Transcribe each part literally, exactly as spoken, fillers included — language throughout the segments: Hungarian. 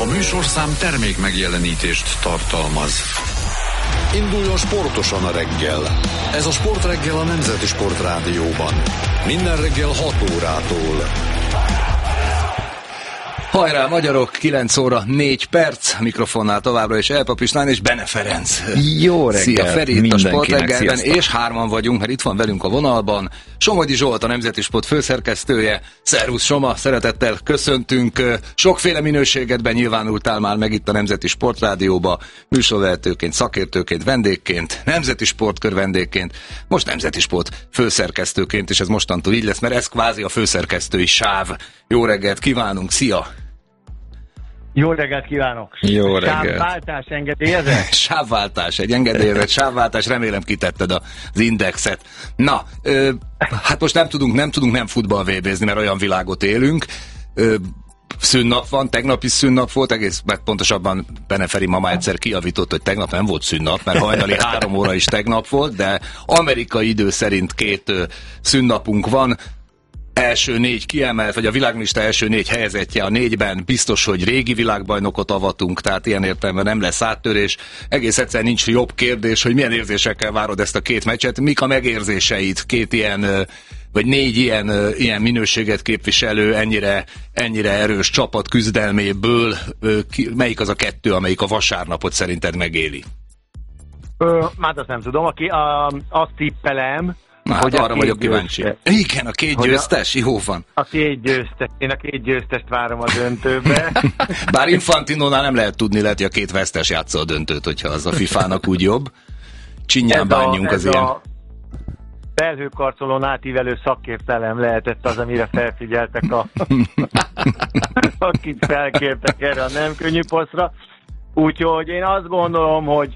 A műsorszám termék megjelenítést tartalmaz. Induljon sportosan a reggel. Ez a Sportreggel a Nemzeti Sportrádióban. Minden reggel hat órától. Hajrá, magyarok, kilenc óra négy perc, mikrofonnál továbbra is Elpap István és Bene Ferenc. Jó reggel! Szia, Feri, itt a Sportreggelben, és hárman vagyunk, mert itt van velünk a vonalban Somogyi Zsolt, a Nemzeti Sport főszerkesztője. Szervusz Soma, szeretettel köszöntünk. Sokféle minőségedben nyilvánultál már meg itt a Nemzeti Sportrádióba, műsorvezetőként, szakértőként, vendégként, Nemzeti Sportkör vendégként, most Nemzeti Sport főszerkesztőként, és ez mostantól így lesz, mert ez kvázi a főszerkesztői sáv. Jó reggelt kívánunk, szia! Jó reggelt kívánok! Jó reggelt! Sávváltás engedélyezett? Sávváltás, egy engedélyezett sávváltás, remélem kitetted az indexet. Na, ö, hát most nem tudunk nem, tudunk nem futball vé bézni, mert olyan világot élünk. Ö, szünnap van, tegnap is szünnap volt, egész pontosabban Bene Feri mama egyszer kijavított, hogy tegnap nem volt szünnap, mert hajnali három óra is tegnap volt, de amerikai idő szerint két ö, szünnapunk van. Első négy kiemelt, vagy a világlista első négy helyezettje a négyben, biztos, hogy régi világbajnokot avatunk, tehát ilyen értelemben nem lesz áttörés. Egész egyszer nincs jobb kérdés, hogy milyen érzésekkel várod ezt a két meccset, mik a megérzéseid két ilyen, vagy négy ilyen, ilyen minőséget képviselő, ennyire, ennyire erős csapat küzdelméből, melyik az a kettő, amelyik a vasárnapot szerinted megéli? Ö, hát azt nem tudom, aki a, azt tippelem, Na, hát arra vagyok kíváncsi. Igen, a két győztes? Jó van. A két győztes. Én a két győztest várom a döntőbe. Bár Infantinónál nem lehet tudni, lehet, hogy a két vesztes játsza a döntőt, hogyha az a fifának úgy jobb. Csinyán bánjunk az ilyen. A felhőkarcolón átívelő szakértelem lehetett az, amire felfigyeltek a akit felkértek erre a nem könnyű posztra. Úgyhogy én azt gondolom, hogy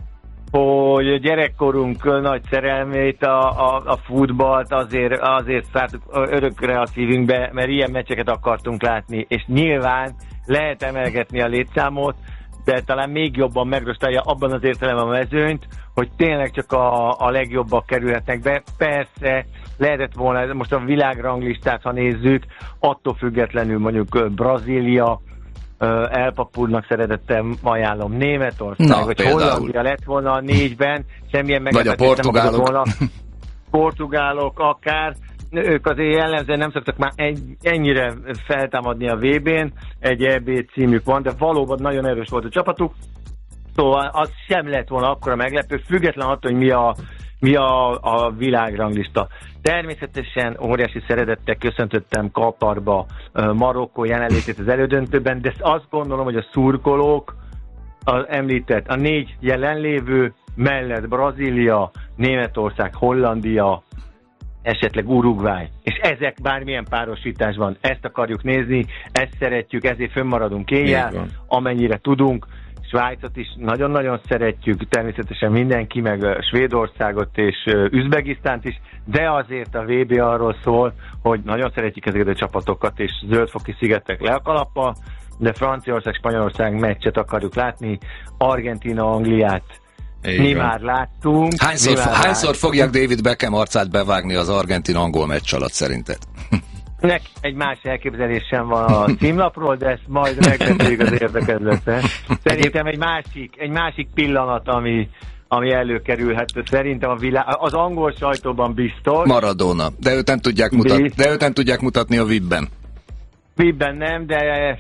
hogy gyerekkorunk nagy szerelmét, a, a, a futballt azért, azért szártuk örökre a szívünkbe, mert ilyen meccseket akartunk látni, és nyilván lehet emelgetni a létszámot, de talán még jobban megrostálja abban az értelemben a mezőnyt, hogy tényleg csak a, a legjobbak kerülhetnek be. Persze lehetett volna, most a világranglistát, ha nézzük, attól függetlenül mondjuk Brazília, Elpap úrnak szeretettem ajánlom Németország, Na, vagy például. Hollandia lett volna a négyben, semmilyen vagy a portugálok. Volna. Portugálok akár, ők azért jellemzően nem szoktak már ennyire feltámadni a vé bén, egy é bé címük van, de valóban nagyon erős volt a csapatuk, szóval az sem lett volna akkora meglepő, független attól, hogy mi a, mi a, a világranglista. Természetesen óriási szeretettel köszöntöttem Katarba Marokkó jelenlétét az elődöntőben, de azt gondolom, hogy a szurkolók, az említett, a négy jelenlévő mellett Brazília, Németország, Hollandia, esetleg Uruguay, és ezek bármilyen párosításban, ezt akarjuk nézni, ezt szeretjük, ezért fönnmaradunk éjjel, amennyire tudunk. Svájcot is nagyon-nagyon szeretjük, természetesen mindenki, meg Svédországot és Üzbegisztánt is, de azért a vé bé arról szól, hogy nagyon szeretjük ezeket a csapatokat, és zöldfoki szigetek le a kalappal, de Franciaország-Spanyolország meccset akarjuk látni, Argentína-Angliát mi már láttunk. Hányszor, mi már hányszor láttunk. fogják David Beckham arcát bevágni az argentin-angol meccs alatt szerinted? Neki egy más elképzelésem van a címlapról, de ezt majd megbeszéljük az érdekezleten. Szerintem egy másik, egy másik pillanat, ami, ami előkerülhet, szerintem a világ, az angol sajtóban biztos. Maradona, de őt nem tudják, mutat, de őt nem tudják mutatni a vé i-ben. vé i-ben nem, de,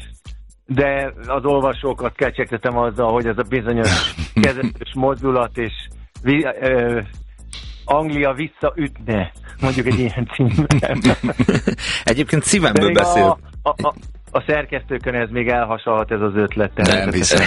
de az olvasókat kecsegtetem azzal, hogy ez a bizonyos kezetes mozdulat és vi, ö, Anglia visszaütne, mondjuk egy ilyen címben. Egyébként szívemből beszél. A, a, a, a szerkesztőkön ez még elhasalhat, ez az ötlet. Nem hiszem.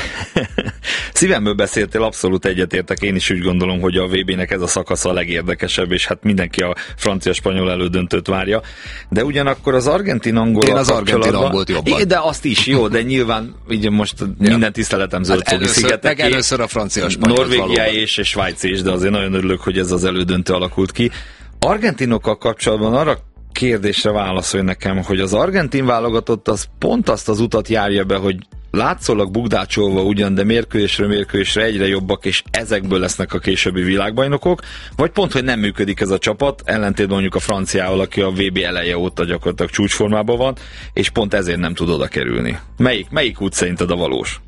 Szívemből beszéltél, abszolút egyetértek. Én is úgy gondolom, hogy a vé bének ez a szakasza a legérdekesebb, és hát mindenki a francia-spanyol elődöntőt várja. De ugyanakkor az argentin-angol Én az argentin-angolt jobban. De azt is jó, de nyilván ugye most ja. minden tiszteletem zöldfogi hát szigetek. Meg először a francia-spanyol. Norvégia és, és Svájc is, de azért nagyon örülök, hogy ez az elődöntő alakult ki. Argentinokkal kapcsolatban arra kérdésre válaszolj nekem, hogy az argentin válogatott az pont azt az utat járja be, hogy látszólag bugdácsolva ugyan, de mérkőzésről mérkőzésre egyre jobbak, és ezekből lesznek a későbbi világbajnokok, vagy pont, hogy nem működik ez a csapat, ellentétben mondjuk a franciával, aki a vé bé eleje óta gyakorlatilag csúcsformában van, és pont ezért nem tud oda kerülni. Melyik, melyik út szerinted a valós?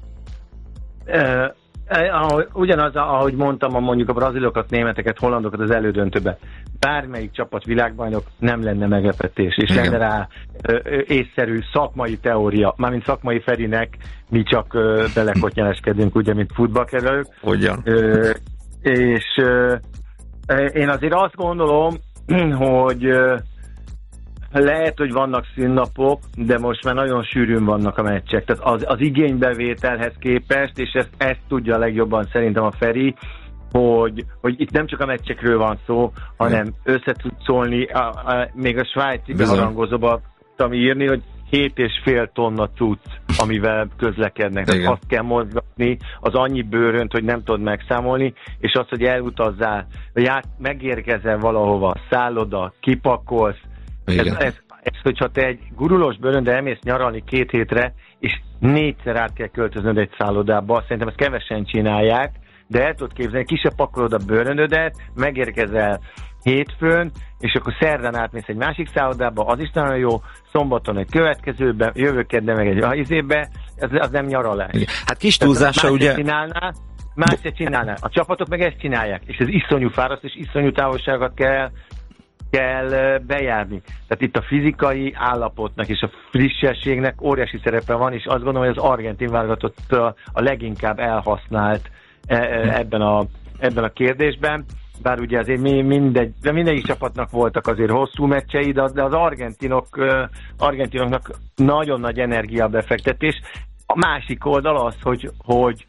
Uh, ugyanaz, ahogy mondtam, mondjuk a brazilokat, németeket, hollandokat az elődöntőben. Bármelyik csapat világbajnok nem lenne meglepetés, és lenne rá ö, ö, észszerű szakmai teória, mármint szakmai Ferinek, mi csak ö, belekotyeleskedünk, ugye, mint futballkerülők. Hogyan? Ö, és ö, én azért azt gondolom, hogy ö, lehet, hogy vannak szünnapok, de most már nagyon sűrűn vannak a meccsek. Tehát az, az igénybevételhez képest, és ezt, ezt tudja a legjobban szerintem a Feri, hogy, hogy itt nem csak a meccsekről van szó, hanem össze tud szólni, a, a, még a svájci beharangozóba tudtam írni, hogy hét és fél tonna cucc, amivel közlekednek. Tehát azt kell mozgatni, az annyi bőrönt, hogy nem tudod megszámolni, és az, hogy elutazzál, vagy át, megérkezel valahova, szálloda, kipakolsz. Ez, ez, ez, hogyha te egy gurulós bőröndel elmész nyaralni két hétre, és négyszer át kell költöznöd egy szállodába, szerintem ezt kevesen csinálják, de el tudod képzelni, kisebb pakolod a bőröndödet, megérkezel hétfőn, és akkor szerdán átmész egy másik szállodába, az is nagyon jó, szombaton egy következőben, jövő kedden meg egy izébe, az, az nem nyaralás. Hát kis túlzása ugye... Csinálná, más se csinálná. A csapatok meg ezt csinálják, és ez iszonyú fáraszt, és iszonyú távolságot kell kell bejárni. Tehát itt a fizikai állapotnak és a frissességnek óriási szerepe van, és azt gondolom, hogy az argentin válogatott a leginkább elhasznált ebben a, ebben a kérdésben. Bár ugye azért mi mindegy, de mindegyik csapatnak voltak azért hosszú meccsei, de az, de az argentinok, argentinoknak nagyon nagy energiabefektetés. A másik oldal az, hogy, hogy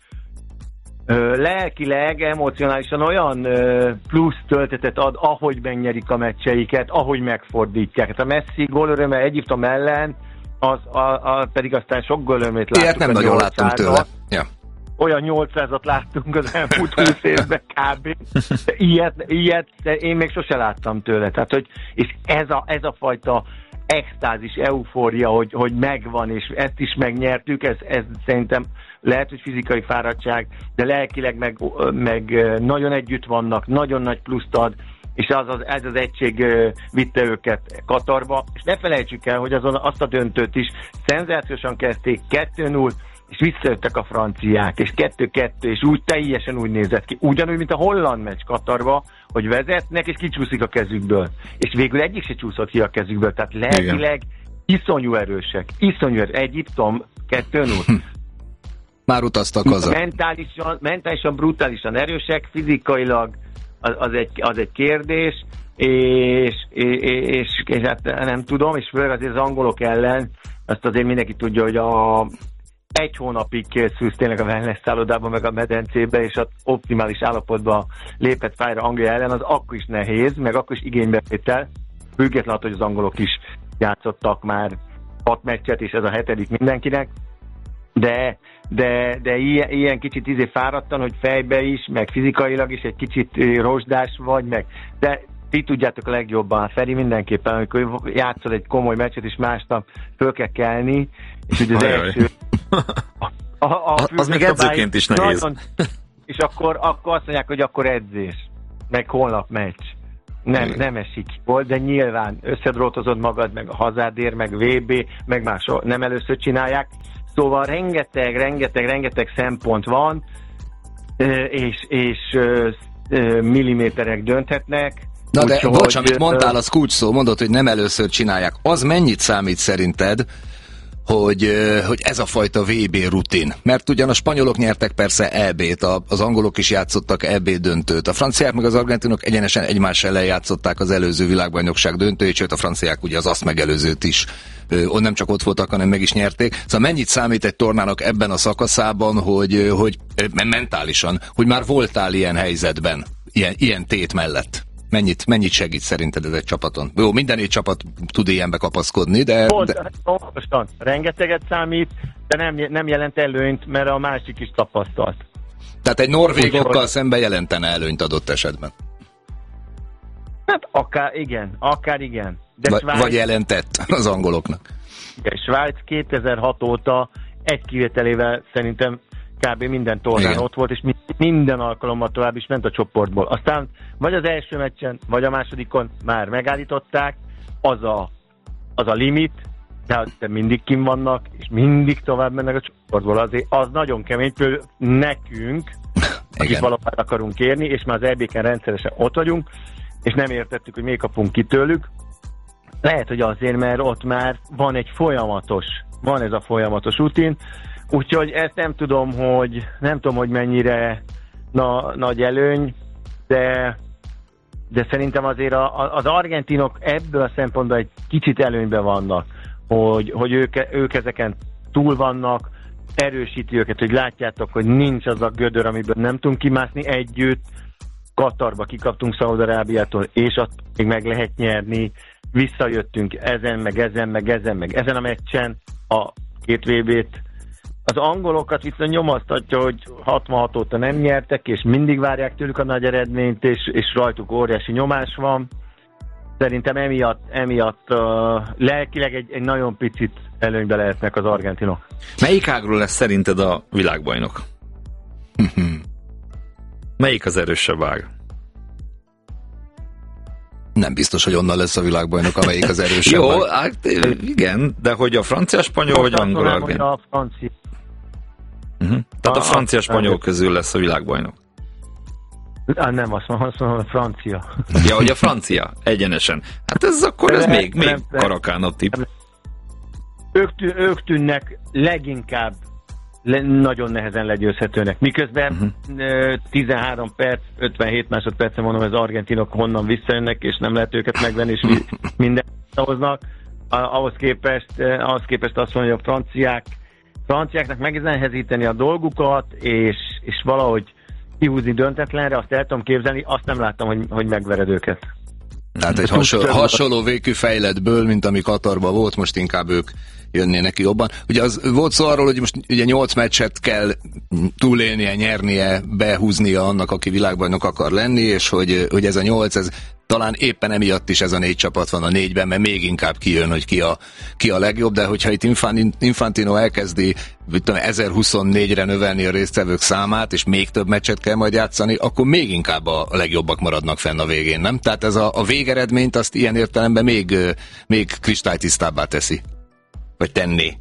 lelkileg, emocionálisan olyan plusz töltetet ad, ahogy megnyerik a meccseiket, ahogy megfordítják. Hát a Messi gólöröme Egyiptom ellen, az, a, a, pedig aztán sok gólörömét láttuk. Ilyet nem nagyon láttunk tőle. Ja. Olyan nyolcszázat láttunk az elmúlt húsz évben kb. Ilyet, ilyet én még sose láttam tőle. Tehát, hogy, és ez a, ez a fajta extázis, eufória, hogy, hogy megvan, és ezt is megnyertük, ez, ez szerintem lehet, hogy fizikai fáradtság, de lelkileg meg, meg nagyon együtt vannak, nagyon nagy pluszt ad, és az az, ez az egység vitte őket Katarba, és ne felejtsük el, hogy azon azt a döntőt is szenzációsan kezdték kettő null, és visszajöttek a franciák, és kettő kettő, és úgy teljesen úgy nézett ki. Ugyanúgy, mint a holland meccs Katarba, hogy vezetnek, és kicsúszik a kezükből. És végül egyik se csúszott ki a kezükből, tehát lelkileg iszonyú erősek. Iszonyú erősek. Egyiptom kettő null. Már utaztak haza. Mentálisan, mentálisan, brutálisan erősek, fizikailag az, az, egy, az egy kérdés, és, és, és, és hát nem tudom, és főleg azért az angolok ellen, azt azért mindenki tudja, hogy a egy hónapig készülsz tényleg a wellness szállodában, meg a medencébe, és az optimális állapotban lépett pályára Anglia ellen, az akkor is nehéz, meg akkor is igénybevétel, függetlenül, hogy az angolok is játszottak már hat meccset, és ez a hetedik mindenkinek, de, de, de ilyen, ilyen kicsit izé fáradtan, hogy fejbe is, meg fizikailag is egy kicsit rozsdás vagy, meg, de ti tudjátok a legjobban, Feri mindenképpen, amikor játszol egy komoly meccset, és másnap föl kell kelni, és ugye az Ajaj. első... A, a, a az még edzőként is nehéz. Nagyon, és akkor, akkor azt mondják, hogy akkor edzés, meg holnap meccs. Nem, nem esik volt, de nyilván összedrótozod magad, meg a hazádér, meg vé bé, meg más nem először csinálják. Szóval rengeteg, rengeteg, rengeteg szempont van, és, és milliméterek dönthetnek. Na de, úgy, bocs, hogy, amit mondtál, az kulcs szó, mondod, hogy nem először csinálják. Az mennyit számít szerinted, hogy, hogy ez a fajta vé bé rutin? Mert ugyan a spanyolok nyertek persze é bét, az angolok is játszottak é bé döntőt, a franciák meg az argentinok egyenesen egymás ellen játszották az előző világbajnokság döntőjét, sőt a franciák ugye az azt megelőzőt is, ott nem csak ott voltak, hanem meg is nyerték. Szóval mennyit számít egy tornának ebben a szakaszában, hogy, hogy mentálisan, hogy már voltál ilyen helyzetben, ilyen, ilyen tét mellett? Mennyit, mennyit segít szerinted ez egy csapaton? Jó, minden egy csapat tud ilyenbe kapaszkodni, de... Pont, de... Pontosan, rengeteget számít, de nem, nem jelent előnyt, mert a másik is tapasztalt. Tehát egy norvégokkal szemben jelentene előnyt adott esetben? Hát akár igen, akár igen. De vagy, Svájc, vagy jelentett az angoloknak. igen, Svájc kétezer-hat óta egy kivételével szerintem kb. Minden tornán Igen. ott volt, és minden alkalommal tovább is ment a csoportból. Aztán vagy az első meccsen, vagy a másodikon már megállították, az a, az a limit, de, de mindig kim vannak, és mindig tovább mennek a csoportból. Azért az nagyon kemény, például nekünk, akik valahol akarunk érni, és már az é bé-ken rendszeresen ott vagyunk, és nem értettük, hogy még kapunk ki tőlük. Lehet, hogy azért, mert ott már van egy folyamatos, van ez a folyamatos rutin, úgyhogy ezt nem tudom, hogy nem tudom, hogy mennyire na, nagy előny, de, de szerintem azért a, a, az argentinok ebből a szempontból egy kicsit előnyben vannak, hogy, hogy ők, ők ezeken túl vannak, erősíti őket, hogy látjátok, hogy nincs az a gödör, amiből nem tudunk kimászni együtt. Katarba kikaptunk Szaúd-Arábiától, és azt még meg lehet nyerni. Visszajöttünk ezen, meg ezen, meg ezen, meg ezen a meccsen a két vé bét. Az angolokat viszont nyomasztatja, hogy hatvanhat óta nem nyertek, és mindig várják tőlük a nagy eredményt, és, és rajtuk óriási nyomás van. Szerintem emiatt, emiatt uh, lelkileg egy, egy nagyon picit előnybe lehetnek az argentinok. Melyik ágról lesz szerinted a világbajnok? Melyik az erősebb ág? Nem biztos, hogy onnan lesz a világbajnok, amelyik az erősebb. Jó, hát, igen, de hogy a francia-spanyol, vagy angol-argent? A francia. Uh-huh. Tehát a francia-spanyol közül lesz a világbajnok. Ah, nem, azt mondom, azt mondom, a francia. Ja, hogy a francia, egyenesen. Hát ez akkor ez nem, még, még nem, karakánabb tipp. Ők, tű, ők tűnnek leginkább le, nagyon nehezen legyőzhetőnek. Miközben uh-huh. tizenhárom perc, ötvenhét másodpercen mondom, az argentinok honnan visszajönnek, és nem lehet őket megvenni, és mindent hoznak. Ahhoz képest, ahhoz képest azt mondja, hogy a franciák, franciáknak megnehezíteni a dolgukat, és, és valahogy kihúzni döntetlenre, azt el tudom képzelni, azt nem láttam, hogy, hogy megvered őket. Tehát egy hasonló, hasonló végű fejletből, mint ami Katarban volt, most inkább ők jönnének ki jobban. Ugye az volt szó arról, hogy most ugye nyolc meccset kell túlélnie, nyernie, behúznia annak, aki világbajnok akar lenni, és hogy, hogy ez a nyolc, ez talán éppen emiatt is ez a négy csapat van a négyben, mert még inkább kijön, hogy ki a, ki a legjobb, de hogyha itt Infantino elkezdi ezerhuszonnégyre növelni a résztvevők számát, és még több meccset kell majd játszani, akkor még inkább a legjobbak maradnak fenn a végén, nem? Tehát ez a, a végeredményt azt ilyen értelemben még, még kristálytisztábbá teszi. Vagy tenni.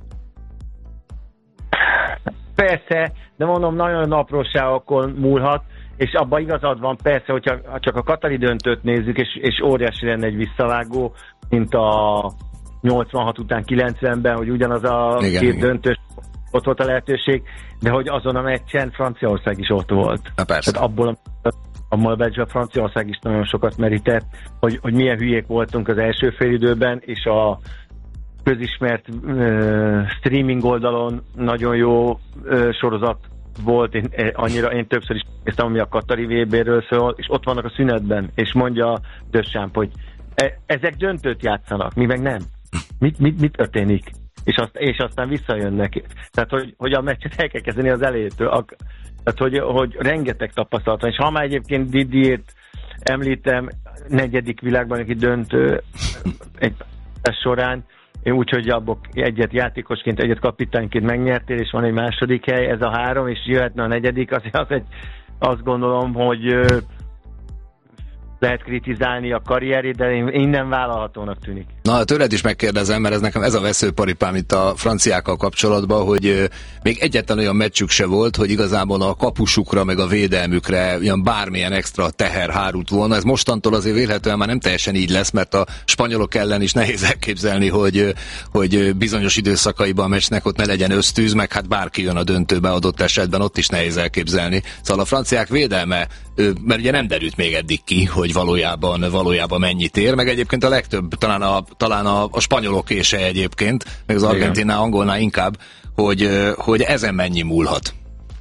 Persze, de mondom, nagyon apróságokon múlhat, és abban igazad van, persze, hogyha csak a katari döntőt nézzük, és, és óriási lenne egy visszavágó, mint a nyolcvanhat után kilencvenben, hogy ugyanaz a igen, két igen. döntős ott volt a lehetőség, de hogy azon a meccsen Franciaország is ott volt. Na persze. Tehát abból a, abból a meccsben Franciaország is nagyon sokat merített, hogy, hogy milyen hülyék voltunk az első félidőben, és a közismert uh, streaming oldalon nagyon jó uh, sorozat volt, én, annyira, én többször is néztem, ami a katari vé béről szól, és ott vannak a szünetben, és mondja Dössámp, hogy e, ezek döntőt játszanak, mi meg nem. Mit, mit, mit történik? És, azt, és aztán visszajönnek. Tehát, hogy, hogy a meccset el kell kezdeni az elejétől. Ak- tehát, hogy, hogy rengeteg tapasztalat van. És ha már egyébként Didiert említem, negyedik világbajnoki döntő egy során, úgyhogy abból egyet játékosként, egyet kapitányként megnyertél, és van egy második hely, ez a három, és jöhetne a negyedik, azért az egy, azt gondolom, hogy ö, lehet kritizálni a karrierét, de innen vállalhatónak tűnik. Na, tőled is megkérdezem, mert ez nekem ez a veszőparipám itt a franciákkal kapcsolatban, hogy ö, még egyetlen olyan meccsük se volt, hogy igazából a kapusukra, meg a védelmükre olyan bármilyen extra teher hárult volna. Ez mostantól azért vélhetően már nem teljesen így lesz, mert a spanyolok ellen is nehéz elképzelni, hogy, hogy bizonyos időszakaiban a meccsnek ott ne legyen ösztűz, meg hát bárki jön a döntőbe adott esetben, ott is nehéz elképzelni. Szóval a franciák védelme, mert ugye nem derült még eddig ki, hogy valójában, valójában mennyit ér, meg egyébként a legtöbb, talán a, talán a, a spanyolok és egyébként, meg az argentinnál, angolnál inkább, hogy, hogy ezen mennyi múlhat.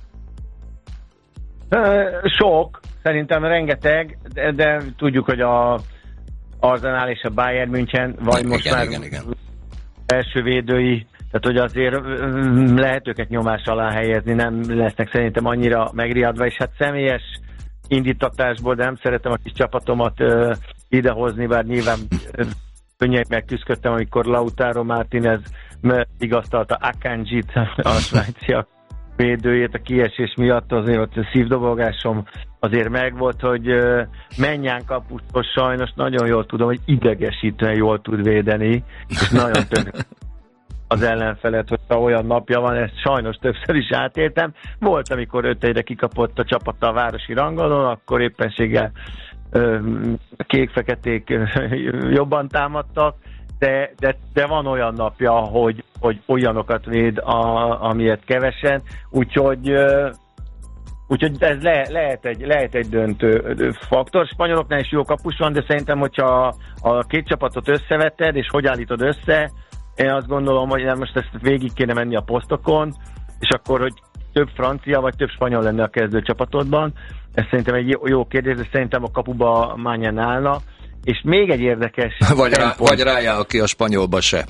Sok, szerintem rengeteg, de, de tudjuk, hogy a Arsenal és a Bayern München, vagy igen, most igen, már igen, igen. első védői, tehát hogy azért lehet őket nyomás alá helyezni, nem lesznek szerintem annyira megriadva, és hát személyes indítatásból, de nem szeretem a kis csapatomat uh, idehozni, bár nyilván uh, könnyen megküzdöttem, amikor Lautaro Martínez vigasztalta Akanjit, a svájciak védőjét a kiesés miatt, azért ott a szívdobogásom azért megvolt, hogy Mennyán kapustos sajnos nagyon jól tudom, hogy idegesítően jól tud védeni, és nagyon több az ellenfelet, hogyha olyan napja van, ezt sajnos többször is átéltem. Volt, amikor öt egyre kikapott a csapata a városi rangadón, akkor éppenséggel kék-feketék jobban támadtak, de, de, de van olyan napja, hogy, hogy olyanokat véd, a, amilyet kevesen, úgyhogy, úgyhogy ez le, lehet, egy, lehet egy döntő faktor. Spanyoloknál is jó kapus van, de szerintem, hogyha a két csapatot összeveted, és hogy állítod össze, én azt gondolom, hogy most ezt végig kéne menni a posztokon, és akkor, hogy több francia vagy több spanyol lenne a kezdő csapatodban. Ez szerintem egy jó kérdés, de szerintem a kapuba Mañán állna. És még egy érdekes... Vagy, rá, vagy rájál, aki a spanyolba se.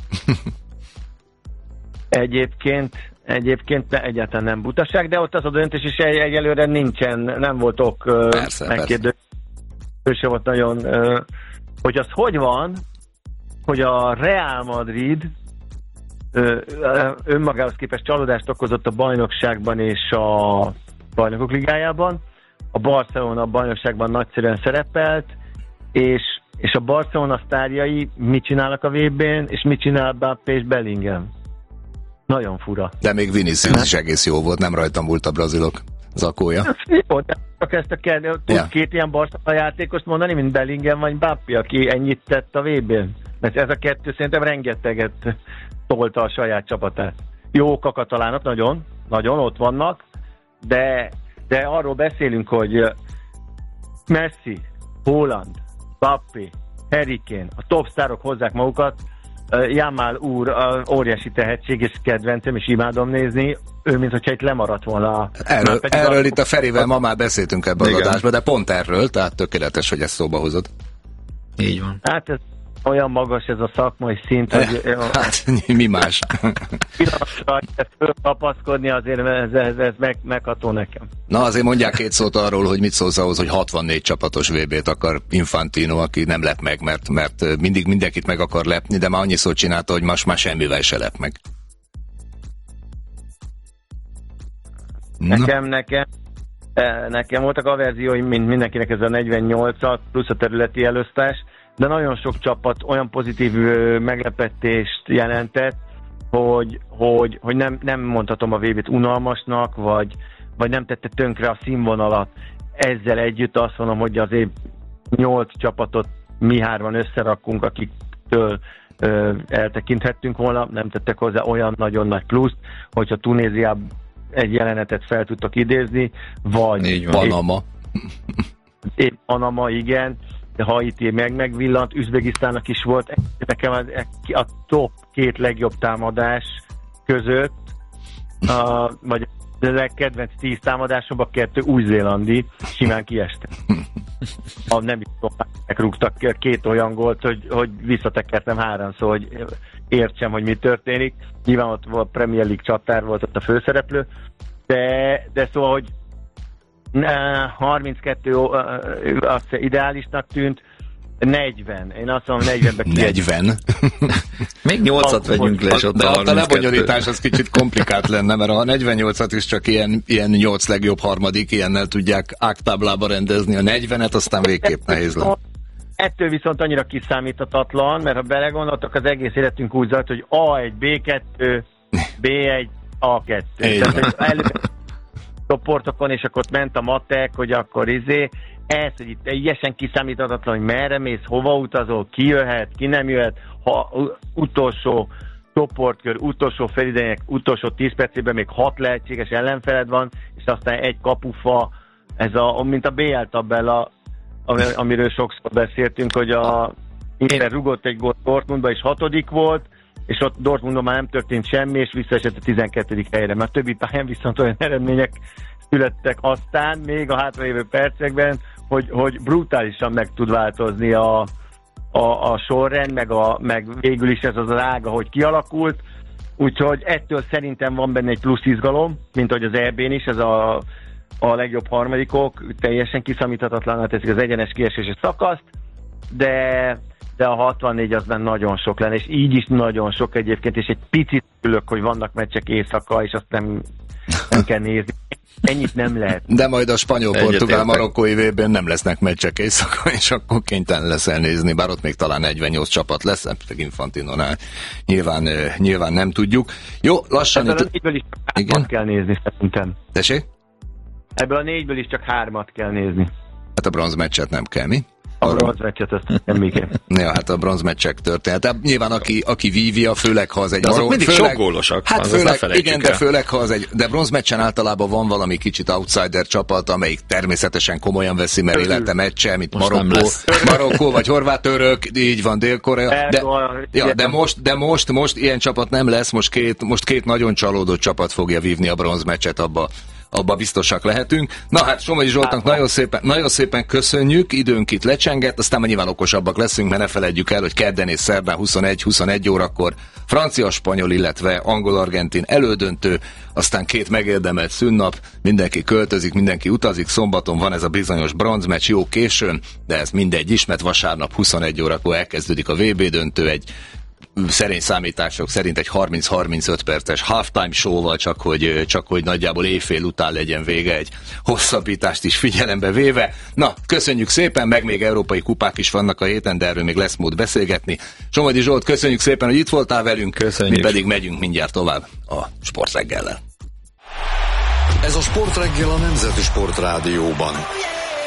Egyébként, egyébként egyáltalán nem butaság, de ott az a döntés is egy, egyelőre nincsen, nem volt ok megkérdő. Ő se volt nagyon... Hogy az hogy van, hogy a Real Madrid önmagához képest csalódást okozott a bajnokságban és a bajnokok ligájában, a Barcelona a bajnokságban nagyszerűen szerepelt, és, és a Barcelona sztárjai mit csinálnak a vé bén, és mit csinál Mbappé és Bellingham. Nagyon fura. De még Vinicius is egész jó volt, nem rajtam múlt a brazilok zakója. Jó, de csak ezt a két, ja. két ilyen Barcelona játékost mondani, mint Bellingham vagy Mbappé, aki ennyit tett a vé bén. Mert ez a kettő szerintem rengeteget tolta a saját csapatát. Jók a katalánok, nagyon, nagyon ott vannak, de, de arról beszélünk, hogy Messi, Haaland, Mbappé, Harry Kane, a top sztárok hozzák magukat, Yamal úr óriási tehetség és kedvencem, és imádom nézni, ő mint hogyha itt lemaradt volna. Erről, erről a... itt a Ferivel ma már beszéltünk ebben az adásban, de pont erről, tehát tökéletes, hogy ezt szóba hozod. Így van. Hát ez olyan magas ez a szakmai szint, hogy... Hát mi más? Pillanatra ezt fölkapaszkodni azért, ez, ez, ez meg, megható nekem. Na azért mondják két szót arról, hogy mit szólsz ahhoz, hogy hatvannégy csapatos vé bét akar Infantino, aki nem lep meg, mert, mert mindig mindenkit meg akar lepni, de már annyiszor csinálta, hogy most már semmivel se lep meg. Nekem, nekem, nekem voltak averzióim, mint mindenkinek ez a negyvennyolc plusz a területi elosztás, de nagyon sok csapat olyan pozitív meglepetést jelentett, hogy, hogy, hogy nem, nem mondhatom a vé bét unalmasnak, vagy, vagy nem tette tönkre a színvonalat. Ezzel együtt azt mondom, hogy azért nyolc csapatot mi hárman összerakunk, akiktől ö, eltekinthettünk volna, nem tettek hozzá olyan nagyon nagy pluszt, hogyha Tunéziában egy jelenetet fel tudtak idézni, vagy Panama. Épp Panama, igen, de Haiti meg megvillant, Üzbegisztánnak is volt, nekem a, a top két legjobb támadás között, a, vagy a legkedvenc tíz támadásomban kettő új-zélandi, simán kieste. A nem is megrúgtak két olyan gólt, hogy, hogy visszatekertem háromszor, hogy értsem, hogy mi történik. Nyilván ott volt Premier League csatár, volt ott a főszereplő, de, de szóval, hogy harminckettő azt ideálisnak tűnt, negyven. Én azt mondom, negyvenbe negyven? Még nyolcat vegyünk le, és ott de a, a lebonyolítás az kicsit komplikált lenne, mert a negyvennyolcat is csak ilyen, ilyen nyolc legjobb harmadik, ilyennel tudják ágtáblába rendezni, a negyvenet aztán végképp nehéz lenne. Ettől viszont annyira kiszámíthatatlan, mert ha belegondoltak, az egész életünk úgy zajlott, hogy á egy, bé kettő, bé egy, á kettő. Tehát, csoportokon, és akkor ott ment a matek, hogy akkor izé, ez, hogy itt teljesen kiszámíthatatlan, hogy merre mész, hova utazol, ki jöhet, ki nem jöhet, ha utolsó csoportkör, utolsó felidejének, utolsó tíz percében még hat lehetséges ellenfeled van, és aztán egy kapufa, ez a, mint a bé el tabella, amiről sokszor beszéltünk, hogy a Inter rugott egy gólt Dortmundba, és hatodik volt, és ott Dortmundban már nem történt semmi, és visszaesett a tizenkettedik helyre. Mert többi pályán viszont olyan eredmények születtek aztán, még a hátralévő percekben, hogy, hogy brutálisan meg tud változni a, a, a sorrend, meg, a, meg végül is ez az ága, hogy kialakult. Úgyhogy ettől szerintem van benne egy plusz izgalom, mint hogy az é bén is, ez a, a legjobb harmadikok teljesen kiszámíthatatlanná teszik az egyenes kiesési szakaszt, de de a hatvannégy az már nagyon sok lenne, és így is nagyon sok egyébként, és egy picit ülök, hogy vannak meccsek éjszaka, és azt nem, nem kell nézni. Ennyit nem lehet. De majd a spanyol-portugál-marokkói vé bén nem lesznek meccsek éjszaka, és akkor kénytelen leszel nézni, bár ott még talán negyvennyolc csapat lesz, pedig Infantinonál nyilván, nyilván nem tudjuk. Jó, lassan... Ebből a négyből is csak hármat kell nézni, szerintem. Tessék? Ebből a négyből is csak hármat kell nézni. Hát a bronzmeccset nem kell, mi? A bronzmeccset, azt nem még. Ja, hát a bronzmeccsek történet. Tehát nyilván aki, aki vívja, főleg ha az egy... De azok mindig főleg, sok gólosak. Hát főleg, igen, de főleg ha az egy... De bronzmeccsen általában van valami kicsit outsider csapat, amelyik természetesen komolyan veszi, mert élete meccse, mint Marokkó, Marokkó vagy horvát török, így van, Dél-Korea. De, ja, de, most, de most, most ilyen csapat nem lesz, most két, most két nagyon csalódott csapat fogja vívni a bronzmeccset, abba abba biztosak lehetünk. Na hát Somogyi Zsoltnak nagyon szépen, nagyon szépen köszönjük, időnk itt lecsengett, aztán nyilván okosabbak leszünk, mert ne feledjük el, hogy kedden és szerdán huszonegy-huszonegy órakor francia-spanyol, illetve angol-argentin elődöntő, aztán két megérdemelt szünnap, mindenki költözik, mindenki utazik, szombaton van ez a bizonyos bronzmeccs, jó későn, de ez mindegy is, mert vasárnap huszonegy órakor elkezdődik a vé bé döntő, egy szerény számítások szerint egy harminc-harmincöt perces halftime show-val, csak hogy, csak hogy nagyjából éjfél után legyen vége, egy hosszabbítást is figyelembe véve. Na, köszönjük szépen, meg még európai kupák is vannak a héten, de erről még lesz mód beszélgetni. Somogyi Zsolt, köszönjük szépen, hogy itt voltál velünk, köszönjük. Mi pedig megyünk mindjárt tovább a Sportreggellel. Ez a Sportreggel a Nemzeti Sportrádióban.